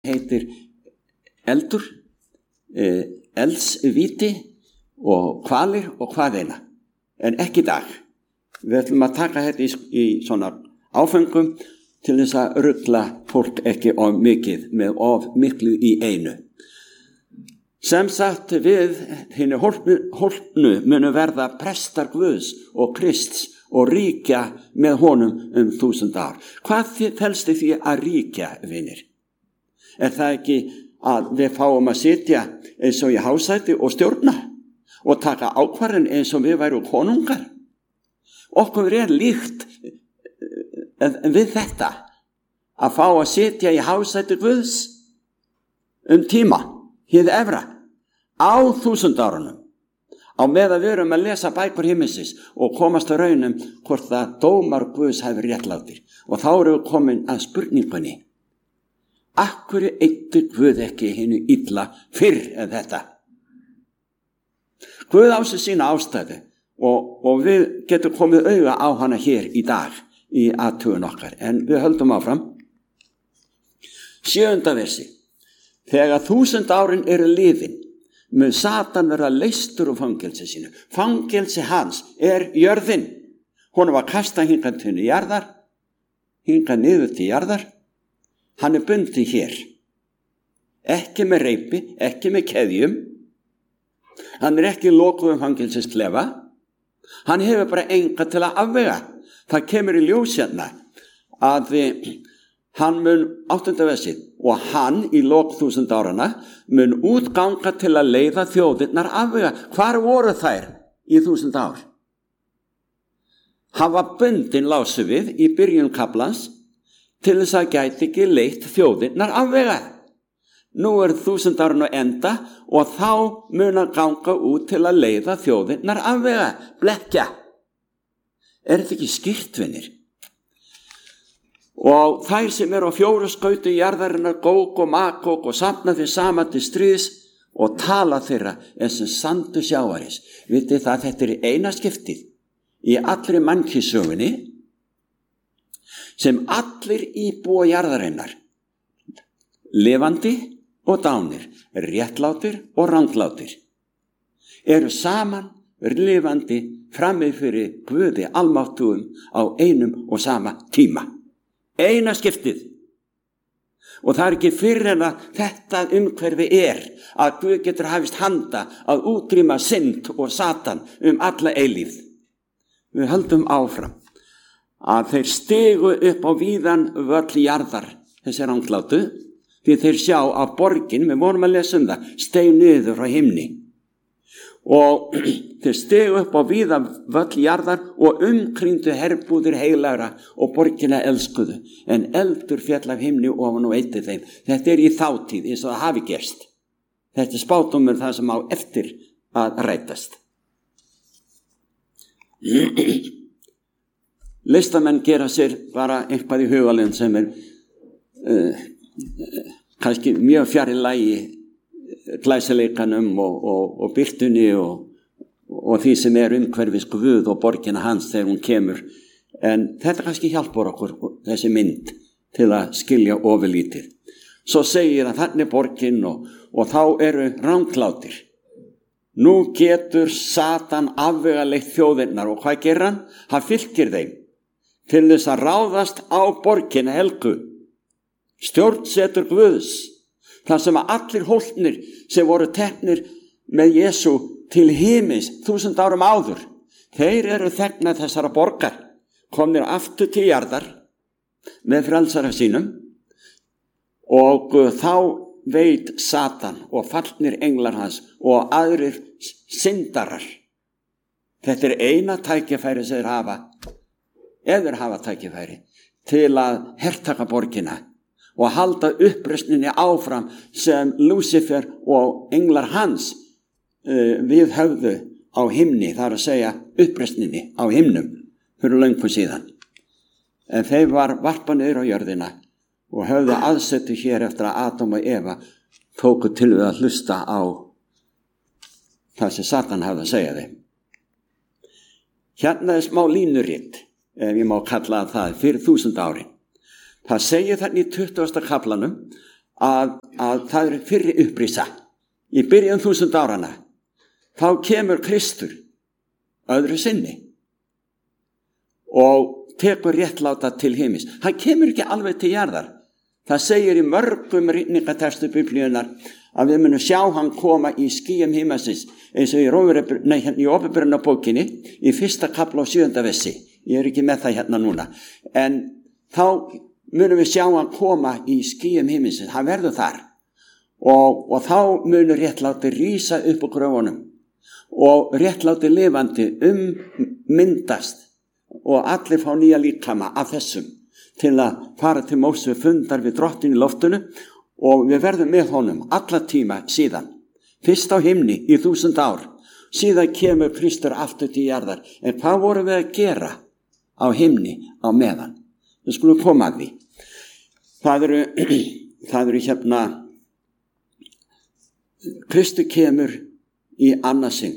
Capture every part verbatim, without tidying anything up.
heitir eldur, eh, eldsvíti og hvalir og hvaðeina, en ekki í dag. Við ætlum að taka þetta í, í svona áfengum til þess að rugla fólk ekki of mikið með of miklu í einu. Sem sagt, við hinni hólpnu munu verða prestar Guðs og Krists og ríkja með honum um þúsund ár. Hvað felst í því að ríkja, vinir? Er það ekki að við fáum að sitja eins og í hásæti og stjórna og taka ákvarðin eins og við værum konungar? Okkur er líkt við þetta að fá að sitja í hásæti Guðs um tíma, hið efra, á þúsund árunum, á meðan við erum að lesa bækur himminsins og komast að raunum hvort það dómar Guðs hafi réttlátir. Og þá erum við komin að spurningunni: af hverju eyddi Guð ekki hinu illa fyrr en þetta? Guð á sig sína ástæðu og, og við getum komið auga á hana hér í dag í athugun okkar, en við höldum áfram. Sjöunda versi: þegar þúsund árin eru liðin, mun Satan vera leystur úr fangelsi sínu. Fangelsi hans er jörðin. Honum var kastað hingað til jarðar, hingað niður til jarðar. Hann er bundinn hér. Ekki með reipi, ekki með keðjum. Hann er ekki lokuð um fangelsisklefa. Hann hefur bara enga til að afvega. Það kemur í ljós hérna að hann mun, áttunda versið, og hann í lok þúsund árana mun útganga til að leiða þjóðirnar afvega. Hvar voru þær í þúsund ár? Hann var bundinn, lásum við, í byrjun kaflans til þess að gæti ekki leitt þjóðirnar afvega. Nú er þúsund árin að enda og þá mun að ganga út til að leiða þjóðirnar afvega. Blekkja. Er þetta ekki skýrt, vinir? Og þær sem eru á fjóru skauti jarðarinnar, Góg og Magog, og safna þeir saman til stríðs og tala þeirra eins og sandur sjávarins. Vitið það, þetta er eina skiptið í allri mannkynssögunni sem allir íbúa jarðarinnar, lifandi og dánir, réttlátir og ranglátir, eru saman lifandi frammi fyrir Guði almáttugum á einum og sama tíma. Eina skiptið. Og það er ekki fyrir en að þetta umhverfi er að Guð getur hafist handa að útrýma synd og Satan um alla eilífð. Við höldum áfram að þeir stigu upp á víðan völl jarðar, þessi ranglátu, því þeir sjá að borgin, við vorum að lesa um það, steig niður frá himni. Og þeir stigu upp á víðan völl jarðar og umkringdu herbúðir heilagra og borgina elskuðu, en eldur féll af himni ofan og eyddi þeim. Þetta er í þátíð, eins og það hafi gerst. Þetta er spádómur það sem á eftir að rætast. Listamenn gera sér bara eitthvað í hugalinn sem er uh, kannski mjög fjarri lagi glæsileikanum og, og, og byrtunni og, og því sem er umhverfis Guð og borgina hans þegar hún kemur. En þetta kannski hjálpar okkur, þessi mynd, til að skilja ofurlítið. Svo segir að þannig borgin og, og þá eru ranglátir. Nú getur Satan afvegaleitt þjóðirnar og hvað gerir hann? Hann fylgir þeim til þess að ráðast á borgina helgu. Stjórnsetur Guðs. Þar sem að allir hólpnir sem voru teknir með Jesú til himins þúsund árum áður, þeir eru þegnar þessara borgar, komnir aftur til jarðar með frelsara sínum, og þá veit Satan og fallnir englar hans og aðrir syndarar. Þetta er eina tækifæri sem þeir hafa, ef þeir hafa tækifæri, til að hertaka borgina og halda uppreisninni áfram sem Lúsifer og englar hans uh, við höfðu á himni, þar að segja uppreisninni á himnum fyrir löngu síðan. En þeir var varpað niður á jörðina og höfðu aðsetu hér eftir að Adam og Eva tóku til við að hlusta á það sem Satan hafði að segja þeim. Hérna er smá línuritt, ef ég má kalla það, fyrir þúsund árin. Það segir þannig í tuttugasta kaflanum að, að það er fyrri upprisa. Í byrjun þúsund árana, þá kemur Kristur öðru sinni og tekur réttláta til himins. Hann kemur ekki alveg til jarðar. Það segir í mörgum ritningatextu Biblíunnar að við munum sjá hann koma í skýjum himmasins, eins og í, nei, í Opinberunarbókinni í fyrsta kafla og sjöunda versi. Ég er ekki með það hérna núna. En þá munum við sjá hann koma í skýjum himmasins. Hann verður þar. Og, og þá munur réttláti rísa upp úr gröfunum og réttláti lifandi ummyndast og allir fá nýja líkama af þessum til að fara til Móse fundar við drottin í loftinu og við verðum með honum alla tíma síðan. Fyrst á himni í þúsund ár, síðan kemur Kristur aftur til jarðar. En hvað vorum við að gera á himni á meðan? Við skulum koma að því. Það eru, það eru hérna, Kristur kemur í annað sinn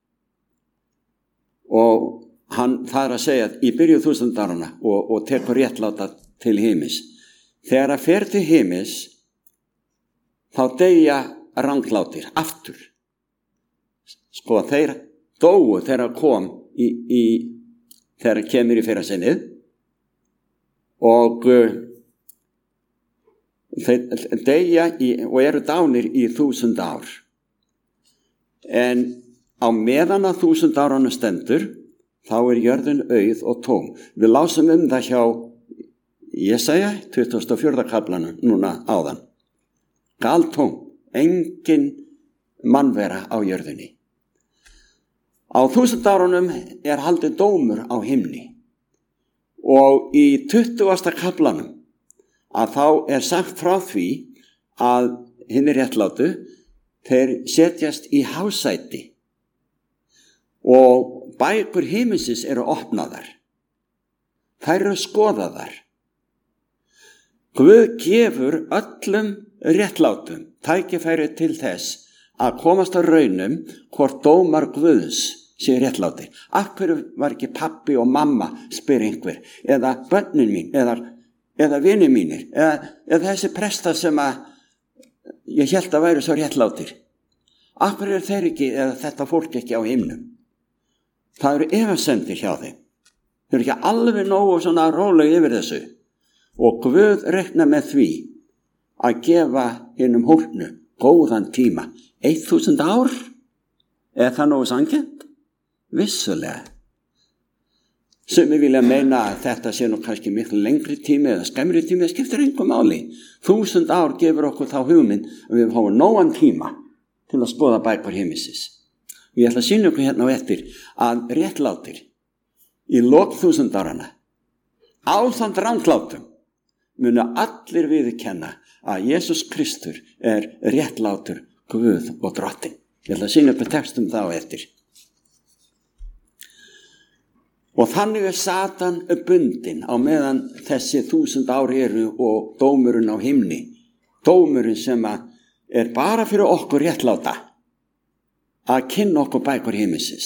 og hann þar að segja í byrju þúsundarana og, og tekur réttláta til himis. Þegar að fer til himis, þá deyja ranglátir aftur. Sko þeir dóu þegar kom í, í þegar kemur í fyrra sinnið og uh, þeir deyja í, og eru dánir í þúsund ár. En á meðan að þúsund áranum stendur, þá er jörðin auð og tóm. Við lásum um það hjá Jesaja, tuttugasta og fjórða kaflanum, núna áðan. Galtóm, engin mannvera á jörðinni. Á þúsund árunum er haldið dómur á himni. Og í tuttugasta kaflanum, að þá er sagt frá því að hinir réttlátu, þeir setjast í hásæti. Og bækur himinsins eru opnaðar. Þær eru skoðaðar. Guð gefur öllum réttlátum tækifæri til þess að komast á raunum hvort dómar Guðs sé réttláti. Af hverju var ekki pappi og mamma, spyr einhver, eða börnin mín, eða, eða vinir mínir, eða, eða þessi prestar sem að ég hélt að væri svo réttlátir. Af hverju er þeir ekki, eða þetta fólk ekki á himnum? Það eru efasemdir hjá þeim. Þeir eru ekki alveg nógu svona róleg yfir þessu. Og Guð rekna með því að gefa hinum hólpnu góðan tíma. Eitt þúsund ár? Er það nógu sanngjarnt? Vissulega. Sumir vilja meina að þetta sé nú kannski miklu lengri tími eða skemmri tími, það skiptir engu máli. Þúsund ár gefur okkur þá hugmynd að við fáum nógan tíma til að skoða bækur himinsins. Ég ætla að sýna ykkur hérna á eftir að réttlátir í lok þúsundarana ásamt ranglátum munu allir viðurkenna að Jesús Kristur er réttlátur Guð og drottin. Ég ætla að sýna ykkur textum þá eftir. Og þannig er Satan bundinn á meðan þessi þúsund ár eru og dómurinn á himni. Dómurinn sem er bara fyrir okkur réttláta. Að kynna okkur bækur himinsins.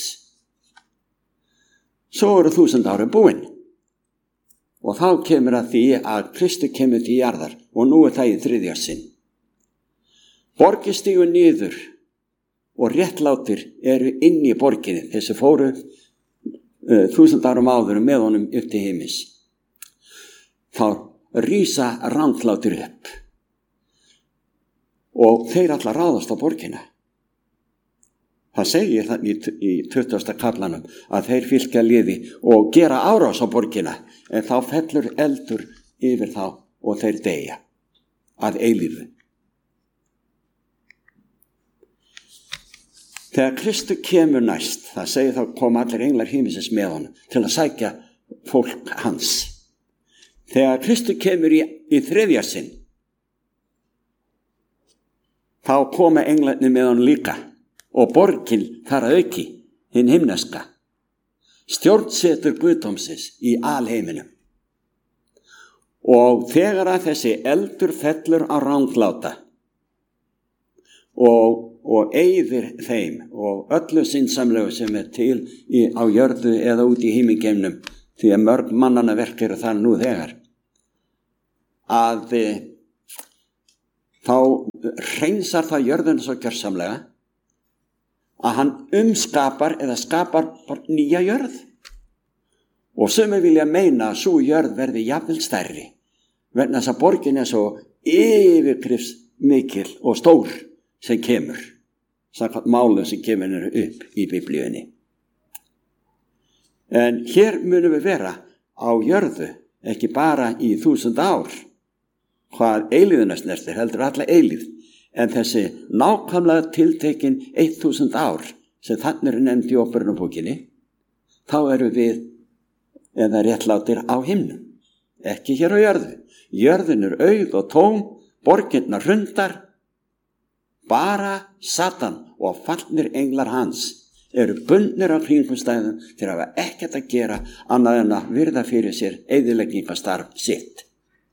Svo eru þúsund ári búin. Og þá kemur að því að Kristur kemur til jarðar og nú er það í þriðja sinn. Borgir stígu niður og réttlátir eru inn í borginni, þessi fóru uh, þúsund árum áður með honum upp til himins. Þá rísa ranglátir upp og þeir allar ráðast á borginna. Það segir það í, í tuttugasta kaflanum að þeir fylgja liði og gera árás á borgina, en þá fellur eldur yfir þá og þeir deyja að eilífu. Þegar Kristur kemur næst, það segir þá koma allir englar himinsins með honum til að sækja fólk hans. Þegar Kristur kemur í, í þriðja sinn, þá koma englarnir með honum líka. Og borgin þar að auki, hinn himneska, stjórnsetur guðdómsins í alheiminum. Og þegar að þessi eldur fellur á rangláta og, og eyðir þeim og öllu sinnsamlegu sem er til í, á jörðu eða út í himingeimnum, því að mörg mannana verk eru þar nú þegar, að þá hreinsar það jörðina svo gjörsamlega að hann umskapar eða skapar nýja jörð. Og sumir vilja meina að sú jörð verði jafnvel stærri, vegna þess að borgin er svo yfirgrifs mikil og stór sem kemur, samkvæmt málum sem kemur upp í Biblíunni. En hér munum við vera á jörðu, ekki bara í þúsund ár, hvað eilíðina snertir, heldur alla eilíð, en þessi nákvæmlega tiltekin eitt þúsund ár sem þannig er nefnd í Óperunarbókinni, þá eru við eða réttlátir á himnum, ekki hér á jörðu. Jörðin er auð og tóm, borginnar hrundar, bara Satan og fallnir englar hans eru bundnir á kringumstæðum til að hafa ekkert að gera annað en að virða fyrir sér eyðileggingarstarf sitt.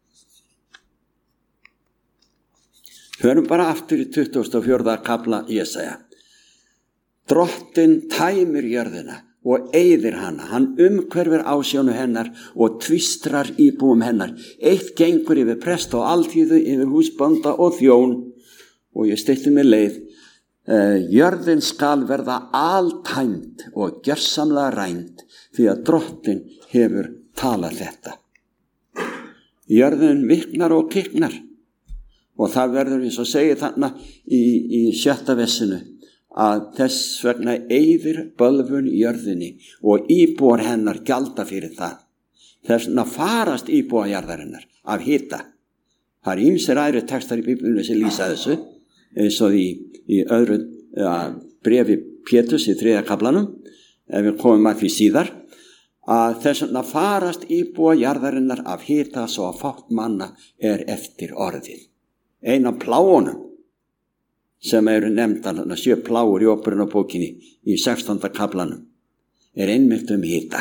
Hörum bara aftur í tuttugasta og fjórða kafla Jesaja. Drottinn tæmir jörðina og eyðir hana, hann umhverfir ásjónu hennar og tvistrar íbúum hennar. Eitt gengur yfir prest og alþýðu, yfir húsbónda og þjón, og ég steytti mér leið. Uh, jörðin skal verða altæmd og gjörsamlega rænd því að Drottinn hefur talað þetta. Jörðin viknar og kiknar, og það verður eins og segir þarna í, í sjötta vessinu að þess vegna eyðir bölvun jörðinni og íbúar hennar gjalda fyrir það. Þess vegna farast íbúar jarðarinnar af hita. Það er ýmsir aðrir textar í Biblíunni sem lýsa þessu, eins og í, í öðru ja, brefi Péturs í þriðja kaflanum, ef við komum að því síðar, að þess vegna farast íbúa jarðarinnar af hita svo að fátt manna er eftir orðið. Ein af pláunum sem eru nefndar, sjö pláur í Óperunarbókinni í sextánda kaflanum, er einmitt um hita.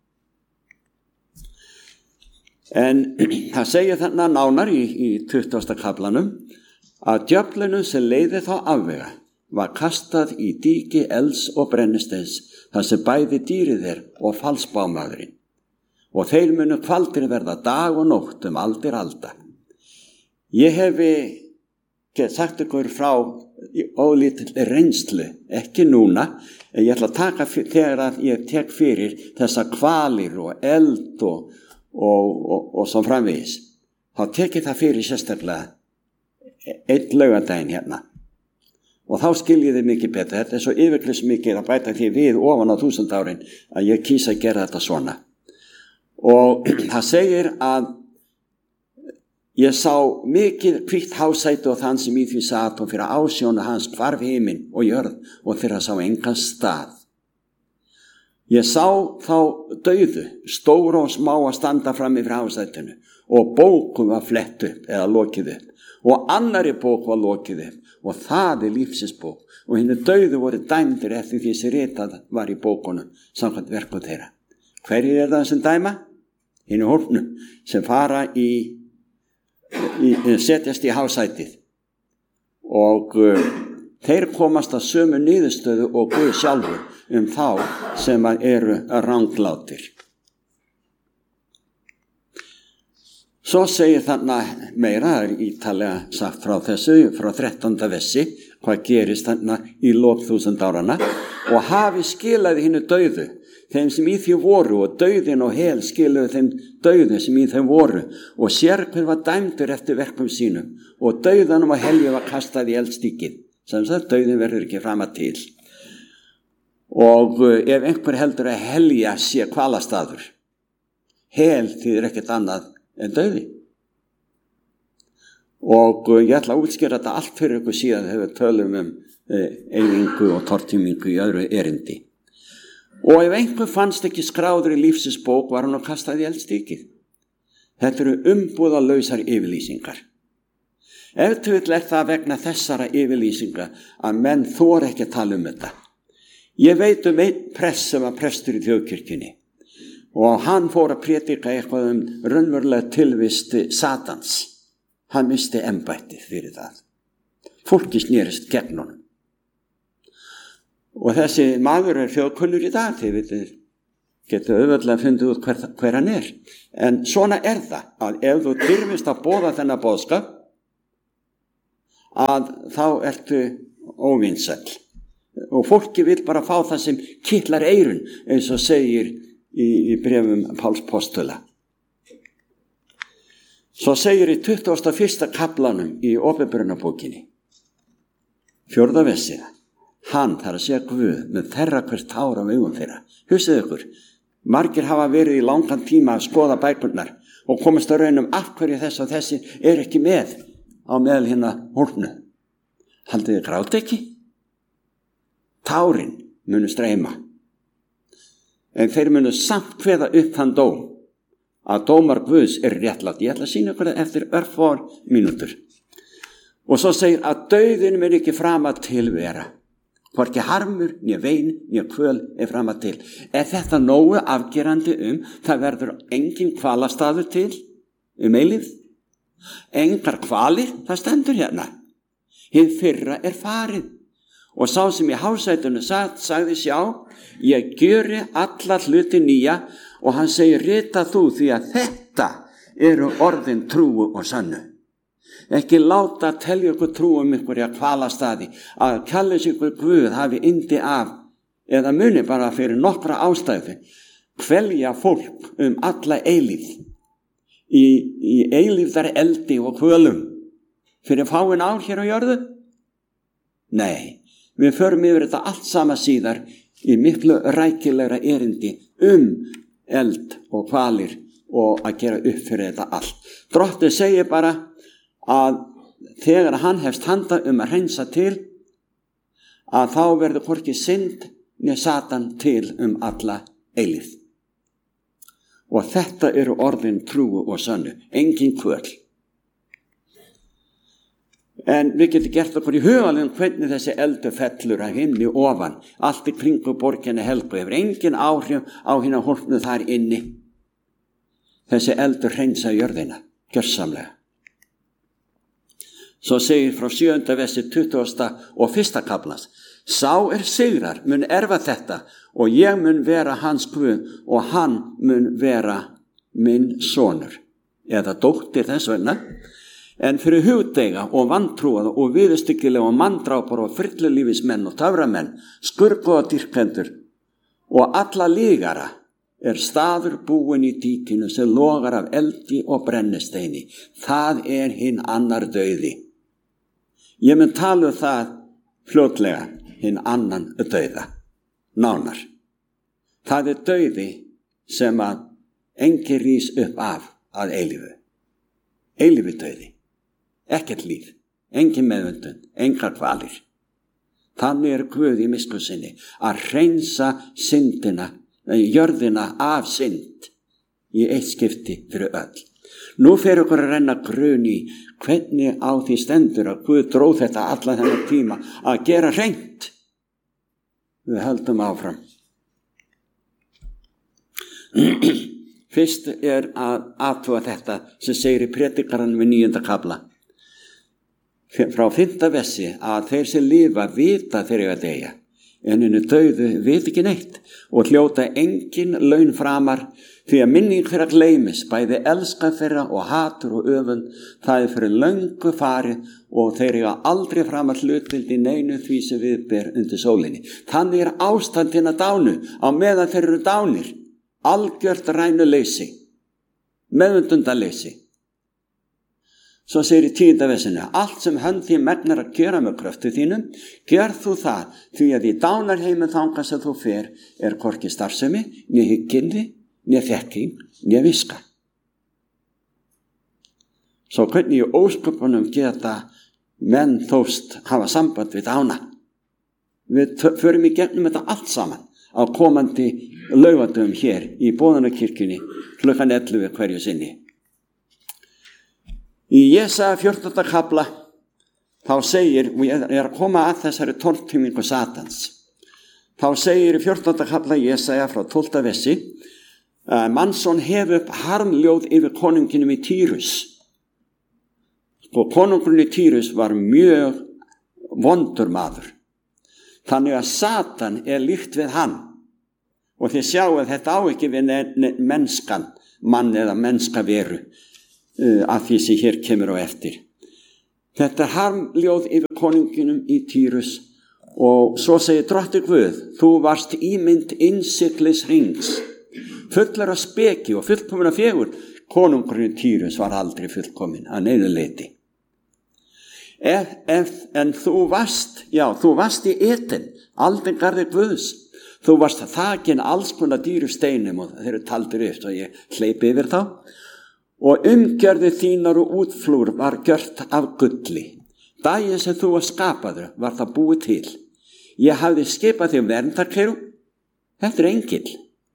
En það segir þarna nánar í, í tuttugasta kaflanum að djöflunum sem leiði þá afvega var kastað í dýki elds og brennisteins þar sem bæði dýrið er og falsbámaðurinn, og þeir munu kvaldir verða dag og nótt um aldir alda. Ég hefi sagt ykkur frá ólítil reynslu, ekki núna, en ég ætla að taka fyrir, þegar að ég tek fyrir þessa kvalir og eld og, og, og, og svo framvegis, þá tek ég það fyrir sérstaklega einn laugardaginn hérna, og þá skiljið þið mikið betur. Þetta er svo yfirglis mikið að bæta því við ofan á þúsund árin að ég kýsa að gera þetta svona. Og það segir að ég sá mikið hvítt hásæti og þann sem í því sat, og fyrir ásjónu hans hvarf himinn og jörð og þeirra sá engan stað. Ég sá þá dauðu, stóra og smá að standa fram yfir hásætinu, og bókum var flett upp eða lokið upp, og annari bók var lokið upp, og það er lífsins bók, og hinni dauðu voru dæmdir eftir því sem ritað var í bókunum samkvæmt verkum þeirra. Hverjir er það sem dæma? Hinni hólpnum sem fara í, í setjast í hásætið, og uh, þeir komast að sömu niðurstöðu og Guð sjálfur um þá sem eru ranglátir. Svo segir þarna meira, það er ítalega sagt frá þessu, frá þrettánda vessi, hvað gerist þarna í lok þúsund árana, og hafi skilaði hinnu dauðu, þeim sem í því voru, og dauðin og hel skiluði þeim dauðu sem í þeim voru, og sérhver var dæmdur eftir verkum sínum, og dauðanum og helju var kastað í eldstíkið, sem sagt dauðin verður ekki fram að til. Og ef einhver heldur að helja sé hvalastaður, hel þýðir ekkert annað en dauði. Og ég ætla að útskýra þetta allt fyrir ykkur síðan þegar við tölum um eyðingu og tortímingu í öðru erindi. Og ef einhver fannst ekki skráður í lífsins bók, var hann að kastað í eldstíkið. Þetta eru umbúðalausar yfirlýsingar. Ef til vill er það vegna þessara yfirlýsinga að menn þor ekki að tala um þetta. Ég veit um einn prest sem var prestur í þjóðkirkjunni, og hann fór að prédika eitthvað um raunverulega tilvist Satans. Hann misti embættið fyrir það. Fólki snerist gegn honum. Og þessi maður er þjóðkunnur í dag, þið vitið, getur auðvitað fundið út hver, hver hann er. En svona er það, að ef þú dyrfist að boða þennan boðskap, að þá ertu óvinsæll. Og fólki vil bara fá það sem kitlar eyrun, eins og segir í, í bréfum Páls postula. Svo segir í tuttugasta og fyrsta kaflanum í Opinberunarbókinni, fjórða versið, hann, þar að segja Guð, með þerra hvert tár af augum þeirra. Hugsið ykkur, margir hafa verið í langan tíma að skoða bækurnar og komast að raunum af hverju þess og þessi er ekki með á meðal hérna hólpnu. Haldið þið gráti ekki? Tárin munu streyma. En þeir munu samt kveða upp þann dóm að dómar Guðs er réttlátt. Ég ætla að sýna ykkur eftir örfár mínútur. Og svo segir að dauðin mun ekki frama til vera. Hvorki harmur, né vein, né kvöl er frama til. Er þetta nógu afgerandi um það verður engin kvalastaður til um eilífð? Engar kvalir, það stendur hérna. Hið fyrra er farið. Og sá sem í hásætunum sag, sagði sjá, ég gjöri alla hluti nýja, og hann segir, rita þú því að þetta eru orðin trúu og sannu. Ekki láta telja ykkur trú um ykkur í að kvalastaði, að kallis ykkur Guð hafi yndi af, eða muni bara fyrir nokkra ástæðu, kvelja fólk um alla eilífð, í, í eilífðar eldi og kvölum, fyrir fáin ár hér á jörðu? Nei. Við förum yfir þetta allt sama síðar í miklu rækilegra erindi um eld og kvalir og að gera upp fyrir þetta allt. Drottinn segir bara að þegar hann hefst handa um að hreinsa til, að þá verður hvorki synd né Satan til um alla eilífð. Og þetta eru orðin trúu og sönnu, engin kvöl. En við getum gert okkur í hugalinn hvernig þessi eldur fellur af himni ofan, allt í kringu borginni Helgu, hefur engin áhrif á hina hólpnu þar inni. Þessi eldur hreinsa jörðina, gjörsamlega. Svo segir frá sjöunda versi tuttugasta og fyrsta kaflans, sá er sigrar mun erfa þetta og ég mun vera hans Guð og hann mun vera minn sonur, eða dóttir þess vegna. En fyrir hugdeiga og vantrúaða og viðurstyggilega og manndrápar og frillulífismenn og töframenn, skurgoða dýrkendur og alla lígara er staður búin í dýkinu sem logar af eldi og brennisteini. Það er hinn annar dauði. Ég mun tala um það fljótlega, hinn annan dauða, nánar. Það er dauði sem að enginn rís upp af að eilífu. Eilífi dauði. Ekkert líf, engin meðvöndun, engar kvalir. Þannig er Guð í miskunn sinni að hreinsa syndina, jörðina af synd í eitt skipti fyrir öll. Nú fer okkur að renna grun í hvernig á því stendur að Guð dróð þetta alla þennan tíma að gera hreint. Við höldum áfram. Fyrst er að athuga þetta sem segir í predikaranum við níunda kafla. Frá fimmta versi að þeir sem lifa vita þeir eiga að deyja, en henni dauðu vita ekki neitt og hljóta engin laun framar því að minning þeirra gleymis, bæði elska þeirra og hatur og öfund, það er fyrir löngu farið og þeir eiga aldrei framar hlutvild í neinu því sem við ber undir sólinni. Þannig er ástandina dánu á meðan þeir eru dánir, algjört rænuleysi, meðvundundaleysi. Svo segir í tíunda versinu, allt sem hönd þín megnar að gera með kröftu þínum, gjör þú það, því að í dánarheimin þangað sem þú fer er hvorki starfsemi, né hygginni, né þekking, né viska. Svo hvernig í ósköpunum geta menn þóst hafa samband við dána. Við förum í gegnum þetta allt saman á komandi laugadöfum hér í Boðunarkirkjunni klukkan ellefu hverju sinni. Í Jesaja fjórtánda kafla þá segir, og ég er að koma að þessari tortímingu Satans, þá segir í fjórtánda kafla Jesaja frá tólfta versi, að Mannsson hef upp harmljóð yfir konunginum í Týrus. Og konungurinn í Týrus var mjög vondur maður. Þannig að Satan er líkt við hann. Og þið sjáu að þetta á ekki við mennskan, mann eða mennska veru, að því sem hér kemur á eftir. Þetta er harmljóð yfir konunginum í Týrus og svo segir drottinn Guð, þú varst ímynd innsiglis hrings, fullur af speki og fullkomin af fegurð. Konungurinn í Týrus var aldrei fullkomin að neinu leyti. Ef, ef, en þú varst, já, þú varst í Eden, aldingarði Guðs. Þú varst þakin alls konar dýru steinum og þeir eru taldir upp og ég hleypi yfir þá. Og umgjörði þínar og útflúr var gjört af gulli. Daginn sem þú var skapaður var það búið til. Ég hafði skipað þig verndarkleru. Þetta er engill.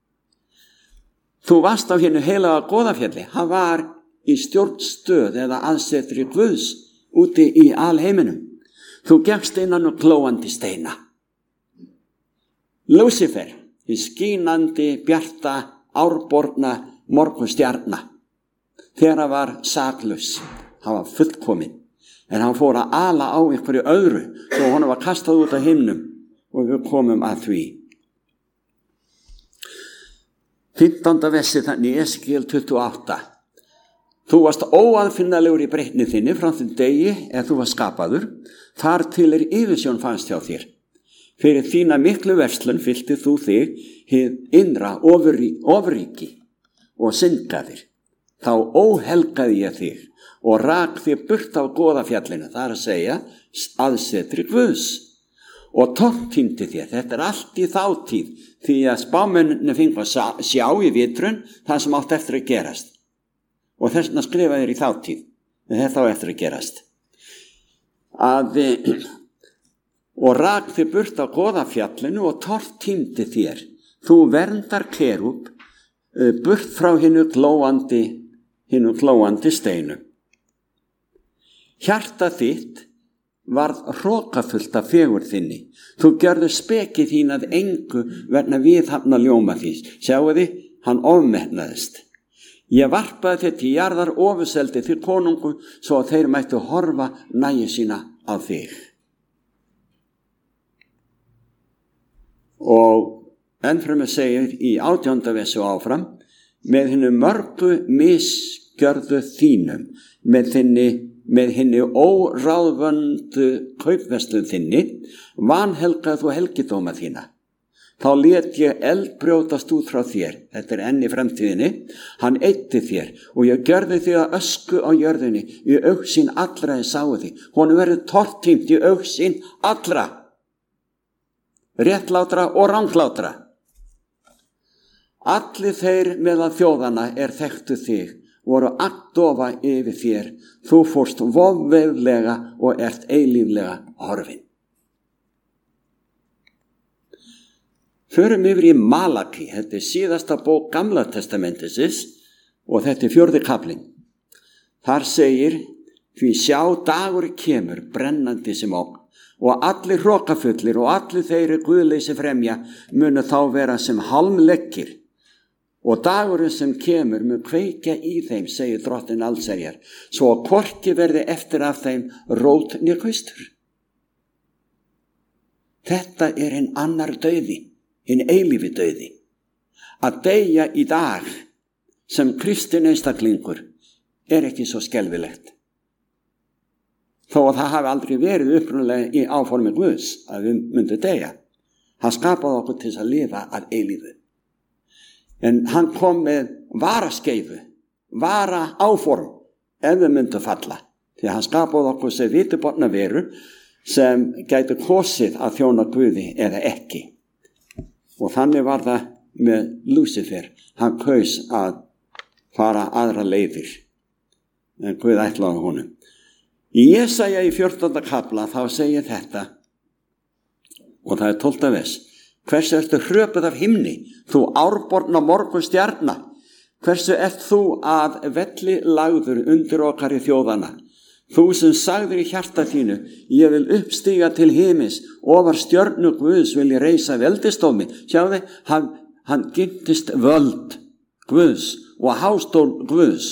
Þú varst á hérna heilaga Goðafjalli. Hann var í stjórnstöð eða aðsetri Guðs úti í alheiminum. Þú gekkst innan og glóandi steina. Lúsifer, í skínandi, bjarta, árborna morgunstjarna. Þegar hann var saklaus, hann var fullkominn, en hann fór að ala á einhverju öðru, svo hann var kastað út af himnum og við komum að því. fimmtánda versi þannig í Esekíel tuttugu og átta. Þú varst óaðfinnalegur í breytni þinni frá þeim degi ef þú var skapaður, þar til er yfirsjón fannst hjá þér. Fyrir þína miklu verslun fyllti þú þig hið innra ofríki og syngaðir. Þá óhelgaði ég þig og rak þig burt á Goðafjallinu, það er að segja aðsetri Guðs, og tortímdi þér. Þetta er allt í þátíð, því að spámenninu fengu að sjá í vitrun það sem átt eftir að gerast. Og þess vegna skrifa þér í þátíð, þetta á eftir að gerast. Að, og rak þig burt á Goðafjallinu og tortímdi þér. Þú verndar kerúb burt frá hinu glóandi hinu glóandi steinu. Hjarta þitt varð hrokafullt af fegurð þinni. Þú gjörður speki þín að engu vegna viðhafna ljóma þís. Sjáu þið, hann ofmetnaðist. Ég varpaði þér til jarðar ofuseldi til konungu svo að þeir mættu horfa nægju sína á þig. Og ennfremur segir í átjánda versi áfram, með hinnu mörgu misgjörðu þínum, með þinni, með hinni óráðvöndu kaupverslun þinni, vanhelgað þú helgidóma þína. Þá lét ég eld brjótast út frá þér, þetta er enn í fremtíðinni, hann eyddi þér og ég gjörði þig að ösku á jörðinni, í augsýn allra ég sáu þig, honum verður tortímt í augsýn allra, réttlátra og ranglátra. Allir þeir meðal þjóðana er þekktu þig, voru agndofa yfir þér, þú fórst vofveglega og ert eilíflega horfin. Förum yfir í Malaki, þetta er síðasta bók Gamla testamentisins og þetta er fjórði kaflinn. Þar segir, því sjá dagur kemur brennandi sem ógn og allir hrokafullir og allir þeir guðleysi fremja munu þá vera sem halmleggir. Og dagurinn sem kemur mun kveikja í þeim, segir drottinn allsherjar, svo að hvorki verði eftir af þeim rót né kvistur. Þetta er hinn annar dauði, hinn eilífi dauði. Að deyja í dag sem kristinn einstaklingur er ekki svo skelfilegt. Þó að það hafi aldrei verið upprunalega í áformi Guðs að við myndum deyja. Hann skapaði okkur til að lifa að eilífu. En hann kom með varaskeifu, vara áform, ef við myndum falla. Því að hann skapaði okkur sem vitiborna veru sem gæti kosið að þjóna Guði eða ekki. Og þannig var það með Lúsifer. Hann kaus að fara aðra leiðir en Guð ætlaði honum. Í Jesaja í fjórtánda kafla þá segir þetta, og það er tólfta vers. Hversu ertu hröpuð af himni, þú árborna morgunstjarna? Hversu ert þú að velli lagður undir okkar í þjóðana? Þú sem sagðir í hjarta þínu, ég vil uppstíga til himis, ofar stjörnu Guðs vil ég reisa veldistómi. Sjáðu, hann, hann gimtist völd Guðs og hástól Guðs.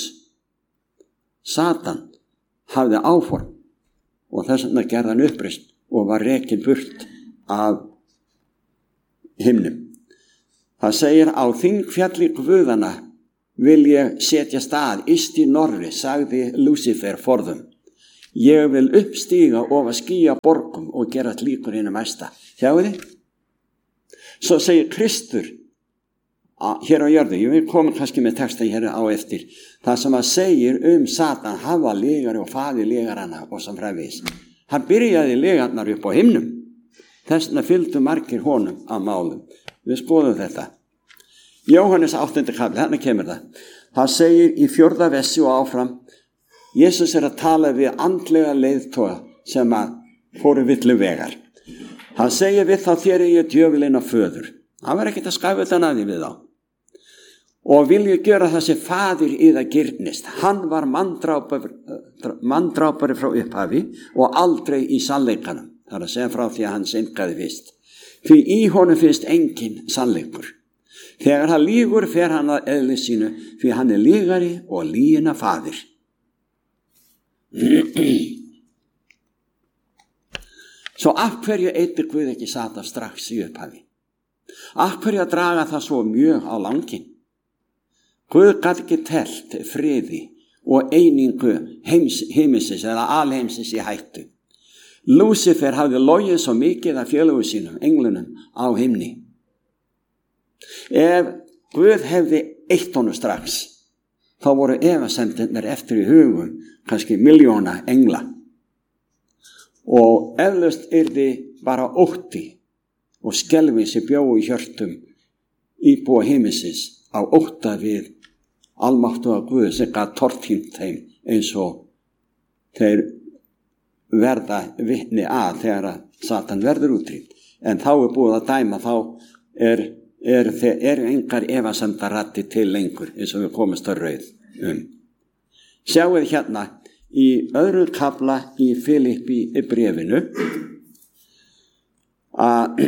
Satan hafði áform og þess vegna gerði hann uppreisn og var rekinn burt af himnum. Það segir, á þingfjalli Guðana vil ég setja stað yst í norri, sagði Lúsifer forðum. Ég vil uppstíga ofa skýja borgum og gera líkur hinum mesta. Sjáu þið? Svo segir Kristur hér á jörðu, ég vil koma kannski með texta hér á eftir, það sem að segir um Satan, hafa legari og faði legarana og sem fræfis. Hann byrjaði legarnar upp á himnum. Þessna fylgdu margir honum að málum. Við skoðum þetta. Jóhannes áttundi kafli, hérna kemur það. Það segir í fjórða versi og áfram, Jesus er að tala við andlega leiðtoga sem að fóru villu vegar. Hann segir við þá þér er ég djöfulinn af föður. Hann var ekkert að skafa þetta naði við þá. Og vil ég gera það sem faðir í það gyrnist. Hann var manndrápari, manndrápari frá upphafi og aldrei í sannleikanum. Það er að segja frá því að hann syngaði fyrst. Því í honum finnst engin sannleikur. Þegar hann lýgur fer hann að eðli sínu, því hann er lýgari og lýgina faðir. Svo af hverju eitir Guð ekki Satan strax í upphafi? Af hverju að draga það svo mjög á langinn? Guð gat ekki telt friði og einingu heims, heimisins eða alheimsins í hættu. Lúcifer hafði logið svo mikið af félögu sínum, englunum, á himni. Ef Guð hefði eitt honum strax, þá voru efasemdirnar eftir í hugum, kannski miljóna engla. Og eflaust yrði bara ótti og skelfing sem bjó í hjörtum íbúa heimisins á ótta við almáttuga Guð sem gat tortímt þeim eins og þeir verða vitni að þegar að Satan verður útrýmt. En þá er búið að dæma, þá er, er, er engar efasemdaraddir til lengur eins og við komumst að rauð um. Sjáuð hérna í öðru kafla í Filippi í bréfinu að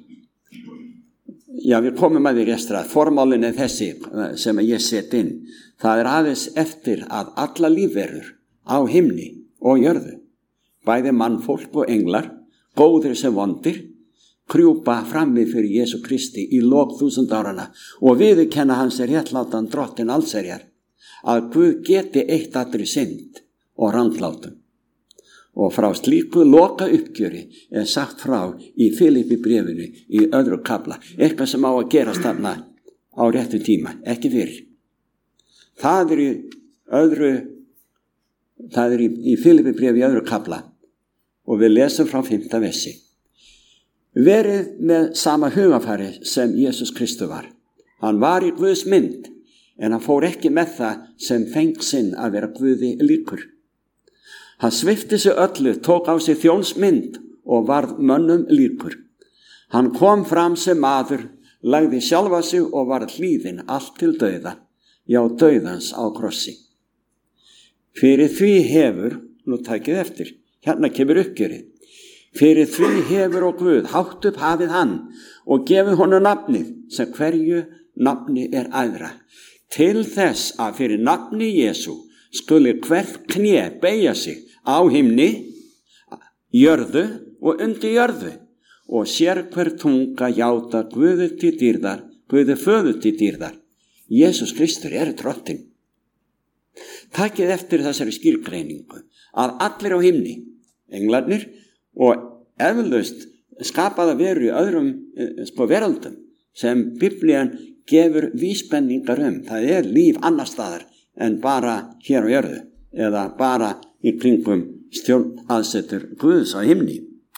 já, við komum að því restra. Formálinn er þessi sem ég set inn. Það er aðeins eftir að alla lífverur á himni og jörðu, bæði mannfólk og englar, góðir sem vondir, krjúpa frammi fyrir Jesú Kristi í lok þúsund árana og viðurkenna hans er réttlátan drottin allsherjar, að Guð geti eitt allri synd og ranglátum. Og frá slíku loka uppgjöri er sagt frá í Filippi bréfinu í öðru kafla, eitthvað sem á að gerast þarna á réttu tíma, ekki fyrir. Það er í öðru, það er í, í Filippi bréfi í öðru kafla og við lesum frá fimmta versi. Verið með sama hugafæri sem Jesus Kristur var. Hann var í Guðs mynd, en hann fór ekki með það sem feng sinn að vera Guði líkur. Hann svipti sig öllu, tók á sig þjónsmynd og varð mönnum líkur. Hann kom fram sem maður, lagði sjálfa sig og varð hlýðinn allt til dauða, já dauðans á krossi. Fyrir því hefur, nú takið eftir, hérna kemur uppgjörið. Fyrir því hefur og Guð hátt upp hafið hann og gefið honum nafnið sem hverju nafni er æðra. Til þess að fyrir nafni Jesú skuli hvert kné beygja sig á himni, jörðu og undir jörðu og sér hver tunga játa Guði til dýrðar, Guði föður til dýrðar. Jesús Kristur er drottinn. Takið eftir þessari skilgreiningu að allir á himni, englarnir og eflaust skapaða veru í öðrum sko veröldum sem Biblían gefur vísbendingar um. Það er líf annar staðar en bara hér á jörðu eða bara í kringum stjórn aðsetur Guðs á himni.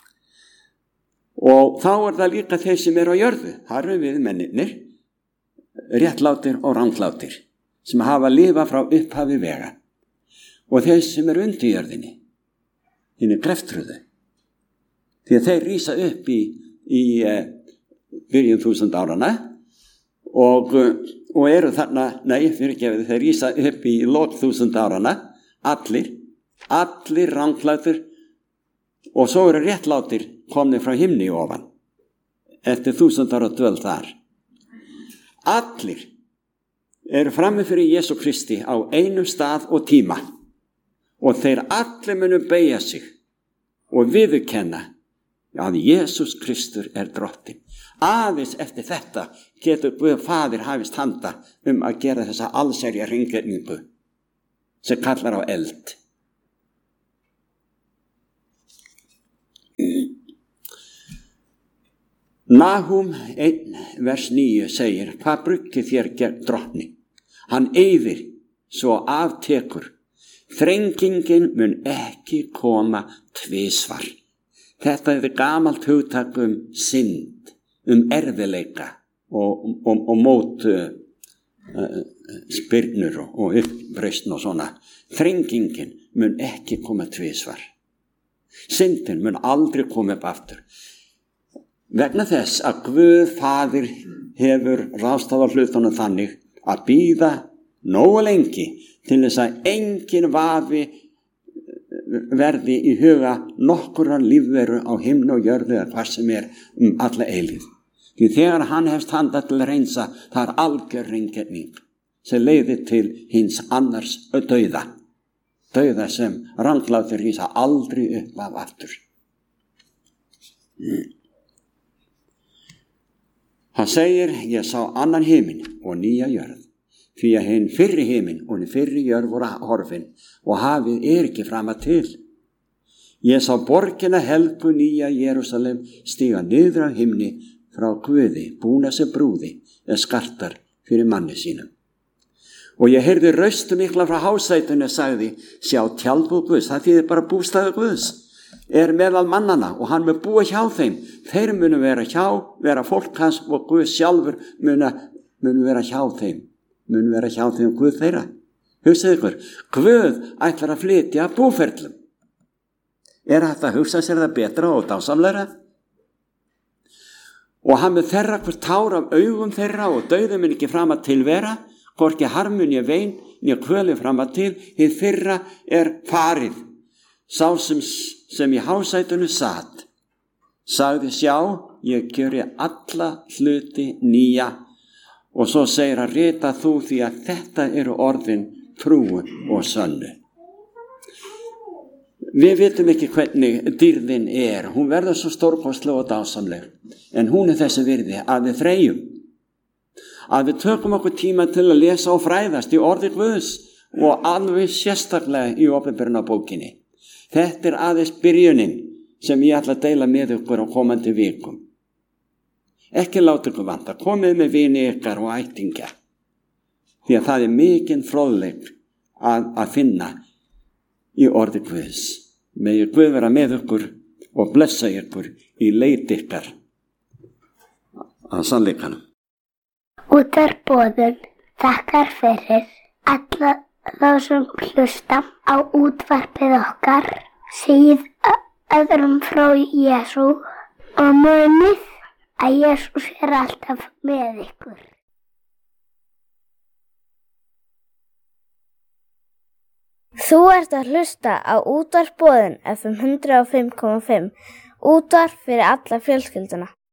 Og þá er það líka þeir sem er á jörðu. Það eru við mennirnir, réttlátir og ranglátir, sem hafa lifað frá upphafi vega. Og þeir sem er undir jörðinni, hinn er greftruðu. Því að þeir rísa upp í, í eh, byrjun þúsund árana og, og eru þarna, nei, fyrirgefið, þeir rísa upp í lok þúsund árana, allir, allir ranglátir og svo eru réttlátir komnir frá himni ofan eftir þúsund ára dvöl þar. Allir eru frammi fyrir Jesú Kristi á einum stað og tíma og þeir allir munu beygja sig og viðurkenna að Jesús Kristur er drottinn. Aðeins eftir þetta getur Guð faðir hafist handa um að gera þessa allsherja hreingerningu sem kallar á eld. Nahum einn vers níu segir: hvað bruggið þér gegn drottni? Hann eyðir svo aftekur. Þrengingin mun ekki koma tvisvar. Þetta er gamalt hugtak um synd, um erfiðleika og, og, og mót uh, spyrnur og, og uppreisn og svona. Þrengingin mun ekki koma tvisvar. Syndin mun aldrei koma upp aftur. Vegna þess að Guð Faðir hefur ráðstafað hlutunum þannig að bíða nógu lengi til þess að engin vafi verði í huga nokkurra lífveru á himni og jörðu eða hvað sem er um alla eilífð. Því þegar hann hefst handa til að reynsa, það er algjör hreingerning sem leiðir til hins annars dauða. Dauða sem ranglátur rísa aldrei upp af aftur. Hann segir: ég sá annan himinn og nýja jörð, því að hinn fyrri himinn og hinn fyrri jörð voru horfin og hafið er ekki frama til. Ég sá borgina helgu nýja Jerúsalem stíga niður af himni frá Guði, búna sem brúði eða skartar fyrir manni sínum. Og ég heyrði raustu mikla frá hásætinu sagði: sjá, tjaldbúð Guðs, það þýðir bara bústaður Guðs, er meðal mannana og hann mun búa hjá þeim. Þeir munu vera hjá, vera fólk hans og Guð sjálfur munu, munu vera hjá þeim. Munu vera hjá þeim Guð þeirra. Hugsaðu ykkur, Guð ætlar að flytja búferlum. Er hægt að hugsa sér það betra og dásamlegra? Og hann mun þerra hver tár af augum þeirra og dauðum mun ekki fram að tilvera, hvorki harmun ég vein, né kvöli fram að til, hið fyrra er farið. Sá sem, sem í hásætunu sat, sagði: sjá, ég gjöri alla hluti nýja. Og svo segir hann: rita þú, því að þetta eru orðin trúu og sönnu. Við vitum ekki hvernig dýrðin er, hún verður svo stórkostleg og dásamleg, en hún er þessi virði að við freyjum, að við tökum okkur tíma til að lesa og fræðast í orði Guðs og alveg sérstaklega í opinberunarbókinni. Þetta er aðeins byrjunin sem ég ætla að deila með ykkur á komandi vikum. Ekki láta ykkur vanta, komið með vini ykkar og ættingja, því að það er mikinn fróðleik að, að finna í orði Guðs. Megi Guð vera með ykkur og blessa ykkur í leit ykkar að sannleikanum. Útvarpsboðun þakkar fyrir alla þá sem hlusta á útvarpið okkar, segið öðrum frá Jesú og munið að Jesús er alltaf með ykkur. Þú ert að hlusta á útvarpsboðun F M hundrað og fimm komma fimm, útvarp fyrir alla fjölskylduna.